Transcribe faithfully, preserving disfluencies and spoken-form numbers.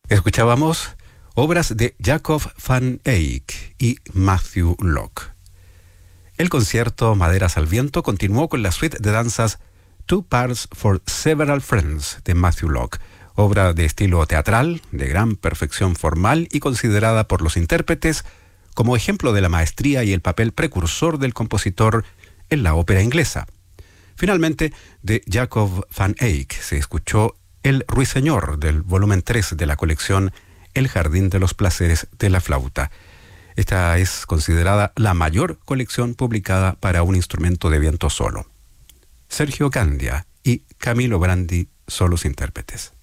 Escuchábamos obras de Jacob van Eyck y Matthew Locke. El concierto Maderas al Viento continuó con la suite de danzas Two Parts for Several Friends de Matthew Locke, obra de estilo teatral, de gran perfección formal y considerada por los intérpretes como ejemplo de la maestría y el papel precursor del compositor en la ópera inglesa. Finalmente, de Jacob van Eyck se escuchó El Ruiseñor del volumen tres de la colección El Jardín de los Placeres de la Flauta. Esta es considerada la mayor colección publicada para un instrumento de viento solo. Sergio Candia y Camilo Brandi son los intérpretes.